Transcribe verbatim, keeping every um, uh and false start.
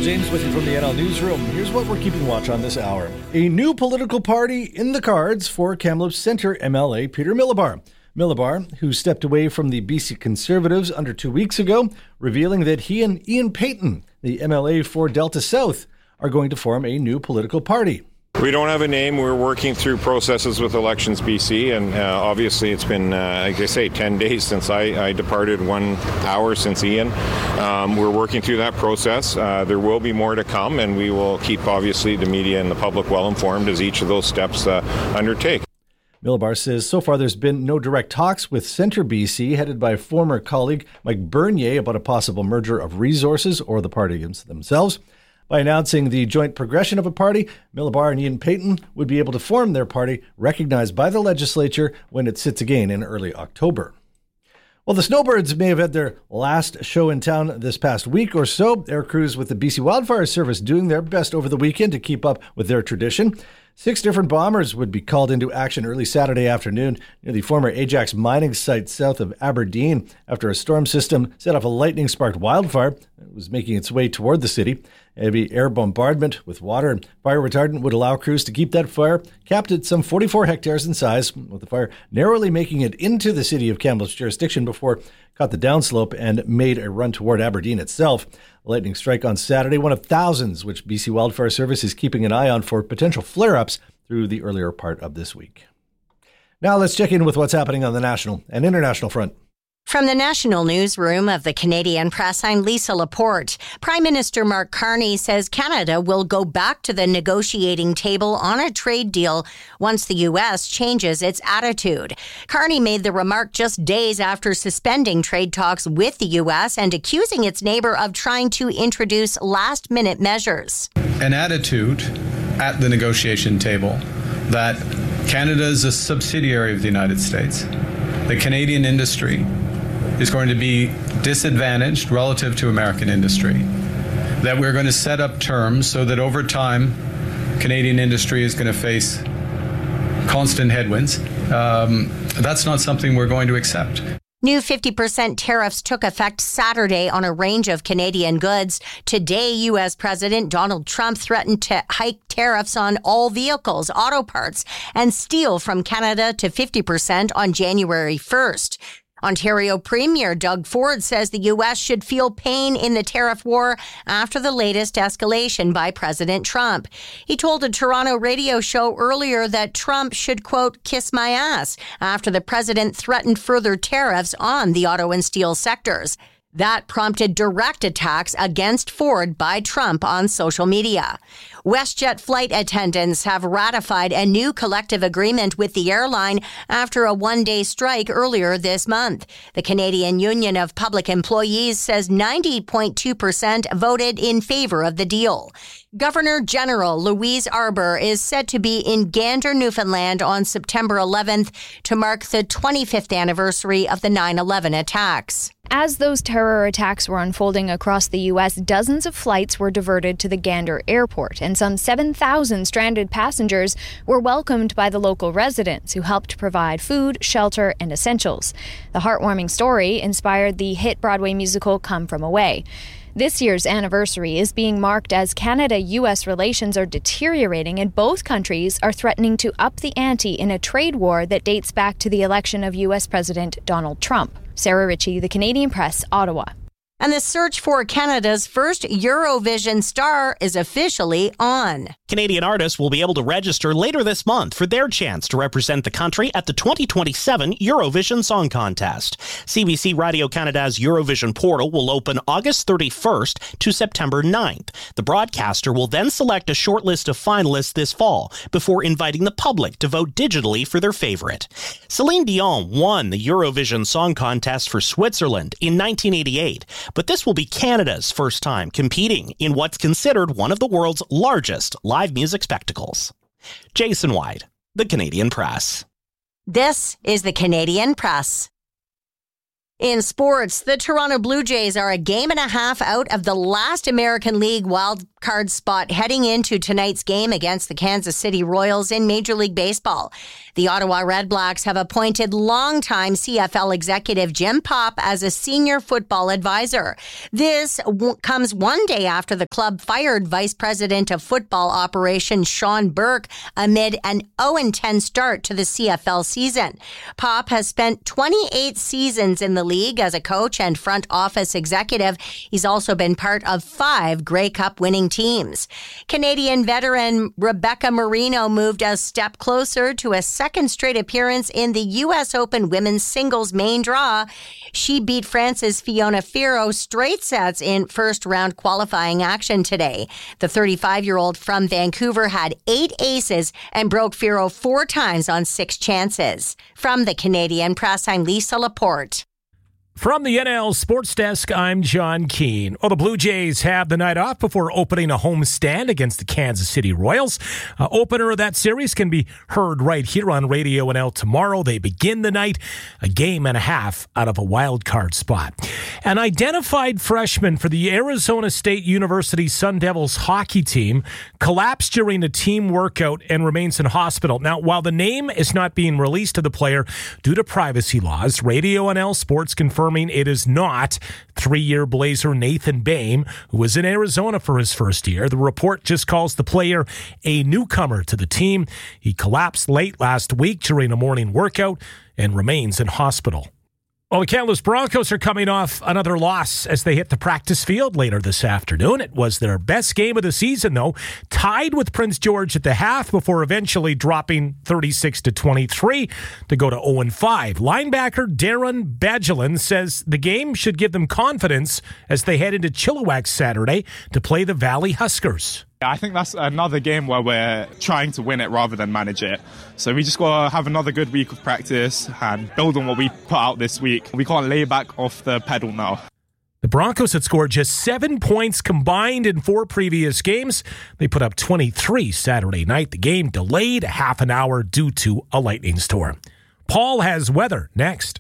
James with you from the N L Newsroom. Here's what we're keeping watch on this hour. A new political party in the cards for Kamloops Centre M L A Peter Milobar. Milobar, who stepped away from the B C Conservatives under two weeks ago, revealing that he and Ian Payton, the M L A for Delta South, are going to form a new political party. We don't have a name. We're working through processes with Elections B C, and uh, obviously it's been, uh, like I say, ten days since I, I departed, one hour since Ian. Um, we're working through that process. Uh, there will be more to come, and we will keep, obviously, the media and the public well informed as each of those steps uh, undertake. Milobar says so far there's been no direct talks with Centre B C, headed by former colleague Mike Bernier, about a possible merger of resources or the party themselves. By announcing the joint progression of a party, Milobar and Ian Payton would be able to form their party, recognized by the legislature when it sits again in early October. Well, the Snowbirds may have had their last show in town this past week or so. Air crews with the B C Wildfire Service doing their best over the weekend to keep up with their tradition. Six different bombers would be called into action early Saturday afternoon near the former Ajax mining site south of Aberdeen after a storm system set off a lightning-sparked wildfire that was making its way toward the city. Heavy air bombardment with water and fire retardant would allow crews to keep that fire capped at some forty-four hectares in size, with the fire narrowly making it into the city of Kamloops jurisdiction before it caught the downslope and made a run toward Aberdeen itself. A lightning strike on Saturday, one of thousands which B C Wildfire Service is keeping an eye on for potential flare-ups through the earlier part of this week. Now let's check in with what's happening on the national and international front. From the national newsroom of the Canadian Press, I'm Lisa Laporte. Prime Minister Mark Carney says Canada will go back to the negotiating table on a trade deal once the U S changes its attitude. Carney made the remark just days after suspending trade talks with the U S and accusing its neighbor of trying to introduce last-minute measures. An attitude at the negotiation table that Canada is a subsidiary of the United States. The Canadian industry is going to be disadvantaged relative to American industry, that we're going to set up terms so that over time Canadian industry is going to face constant headwinds. Um, that's not something we're going to accept. New fifty percent tariffs took effect Saturday on a range of Canadian goods. Today, U S President Donald Trump threatened to hike tariffs on all vehicles, auto parts, and steel from Canada to fifty percent on January first. Ontario Premier Doug Ford says the U S should feel pain in the tariff war after the latest escalation by President Trump. He told a Toronto radio show earlier that Trump should, quote, kiss my ass after the president threatened further tariffs on the auto and steel sectors. That prompted direct attacks against Ford by Trump on social media. WestJet flight attendants have ratified a new collective agreement with the airline after a one-day strike earlier this month. The Canadian Union of Public Employees says ninety point two percent voted in favor of the deal. Governor General Louise Arbour is set to be in Gander, Newfoundland on September eleventh to mark the twenty-fifth anniversary of the nine eleven attacks. As those terror attacks were unfolding across the U S, dozens of flights were diverted to the Gander airport, and some seven thousand stranded passengers were welcomed by the local residents who helped provide food, shelter, and essentials. The heartwarming story inspired the hit Broadway musical Come From Away. This year's anniversary is being marked as Canada U S relations are deteriorating and both countries are threatening to up the ante in a trade war that dates back to the election of U S President Donald Trump. Sarah Ritchie, The Canadian Press, Ottawa. And the search for Canada's first Eurovision star is officially on. Canadian artists will be able to register later this month for their chance to represent the country at the twenty twenty-seven Eurovision Song Contest. C B C Radio Canada's Eurovision portal will open August thirty-first to September ninth. The broadcaster will then select a short list of finalists this fall before inviting the public to vote digitally for their favorite. Celine Dion won the Eurovision Song Contest for Switzerland in nineteen eighty-eight, but this will be Canada's first time competing in what's considered one of the world's largest live music spectacles. Jason White, The Canadian Press. This is The Canadian Press. In sports, the Toronto Blue Jays are a game and a half out of the last American League wildcard spot heading into tonight's game against the Kansas City Royals in Major League Baseball. The Ottawa Redblacks have appointed longtime C F L executive Jim Popp as a senior football advisor. This w- comes one day after the club fired Vice President of Football Operations Sean Burke amid an oh and ten start to the C F L season. Popp has spent twenty-eight seasons in the league as a coach and front office executive. He's also been part of five Grey Cup winning teams. Canadian veteran Rebecca Marino moved a step closer to a second straight appearance in the U S Open women's singles main draw. She beat France's Fiona Ferro straight sets in first round qualifying action today. The thirty-five-year-old from Vancouver had eight aces and broke Ferro four times on six chances. From the Canadian Press, I'm Lisa Laporte. From the N L Sports Desk, I'm John Keane. Well, the Blue Jays have the night off before opening a home stand against the Kansas City Royals. Uh, opener of that series can be heard right here on Radio N L tomorrow. They begin the night a game and a half out of a wild card spot. An identified freshman for the Arizona State University Sun Devils hockey team collapsed during a team workout and remains in hospital. Now, while the name is not being released to the player due to privacy laws, Radio N L Sports confirmed it is not three-year Blazer Nathan Bame, who was in Arizona for his first year. The report just calls the player a newcomer to the team. He collapsed late last week during a morning workout and remains in hospital. Well, the Kamloops Broncos are coming off another loss as they hit the practice field later this afternoon. It was their best game of the season, though, tied with Prince George at the half before eventually dropping thirty-six to twenty-three to go to oh and five. Linebacker Darren Badgelin says the game should give them confidence as they head into Chilliwack Saturday to play the Valley Huskers. I think that's another game where we're trying to win it rather than manage it. So we just got to have another good week of practice and build on what we put out this week. We can't lay back off the pedal now. The Broncos had scored just seven points combined in four previous games. They put up twenty-three Saturday night. The game delayed a half an hour due to a lightning storm. Paul has weather next.